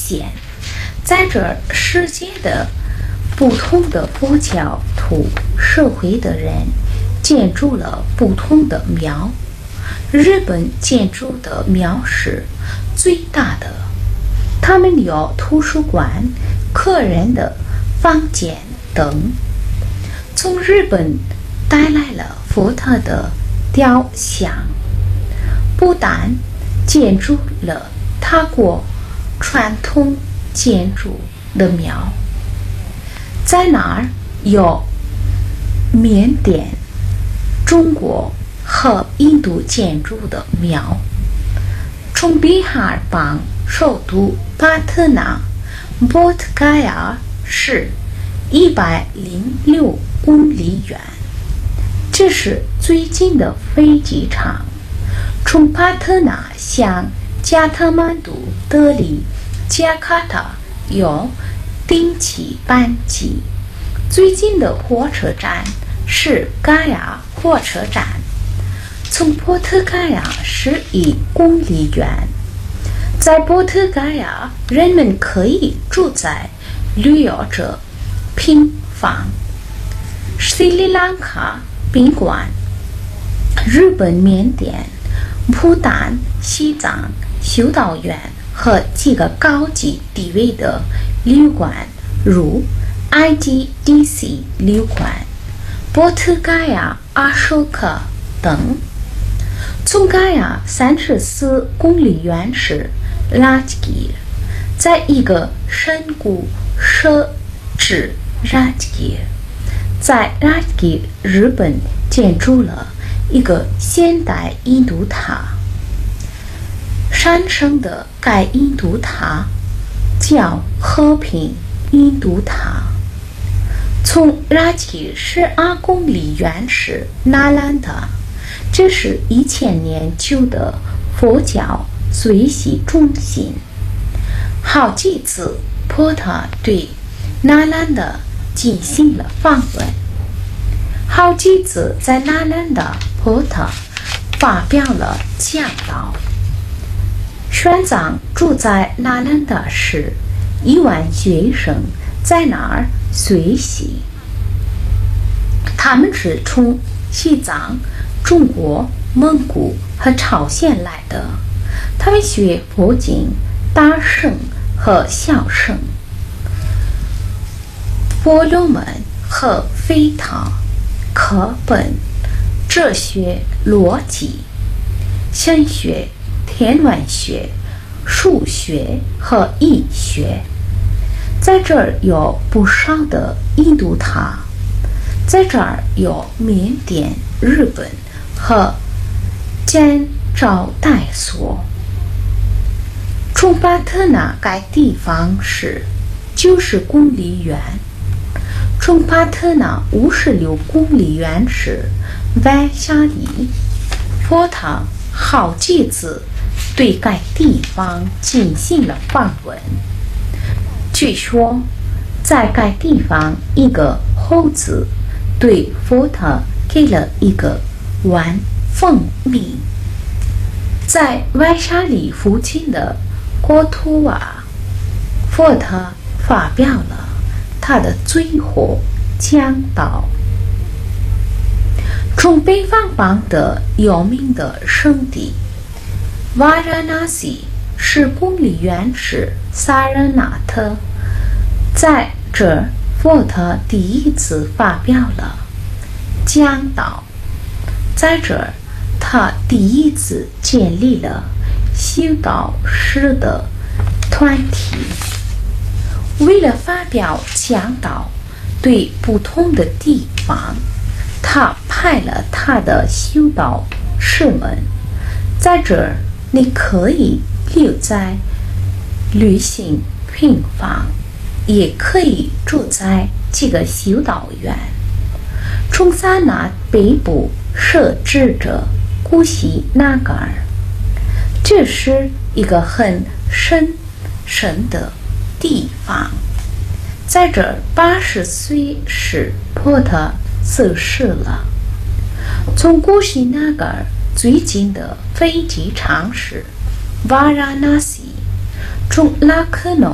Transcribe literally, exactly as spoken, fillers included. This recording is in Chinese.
现，在这世界的不同的佛教徒社会的人建筑了不同的庙。日本建筑的庙是最大的，他们有图书馆、客人的房间等。从日本带来了佛陀的雕像，不但建筑了他国传统建筑的庙，在那儿有缅甸、中国和印度建筑的庙。从比哈邦首都巴特纳波特盖亚是一百零六公里远，这是最近的飞机场。从巴特纳向加特曼杜、德里、加卡塔有定期班机。最近的火车站是盖亚火车站，从波特盖亚十一公里远。在波特盖亚，人们可以住在旅游者平房、斯里兰卡宾馆、日本、缅甸、不丹、西藏修道院和几个高级地位的旅馆，如 I G D C 旅馆、波特盖亚阿舍克等。从盖亚三十四公里远是拉吉吉，在一个深谷设置拉吉吉，在拉吉吉日本建筑了一个现代印度塔。山上的该印度塔叫和平印度塔。从拉吉十二公里远是那兰达，这是一千年旧的佛教随喜中心。好几次波陀对那兰达进行了访问，好几次在那兰达波陀发表了讲道。玄奘住在那兰达时，一万学生在那儿学习，他们是从西藏、中国、蒙古和朝鲜来的。他们学佛经、大乘和小乘、婆罗门和吠陀、课本、哲学、逻辑、神学、天文学、数学和医学。在这儿有不少的印度塔，在这儿有缅甸、日本和柬招待所。从巴特纳该地方是九十公里远，从巴特纳五十六公里远是外沙里。佛陀好几次对该地方进行了访问。据说，在该地方，一个猴子对佛陀给了一个碗蜂蜜。在外沙里附近的国土瓦，佛陀发表了他的最后讲道。从北方邦的有名的圣地瓦拉纳西十公里远是萨热纳特，在这儿佛陀第一次发表了讲道，在这儿他第一次建立了修道士的团体。为了发表讲道，对不同的地方，他派了他的修道士们。在这儿，你可以留在旅行平房，也可以住在这个修道院。从萨那北部设置着古西那嘎尔，这是一个很神圣的地方。在这儿，八十岁时波陀逝世了。从古西那嘎尔最近的飞机场是瓦拉纳西，从拉克诺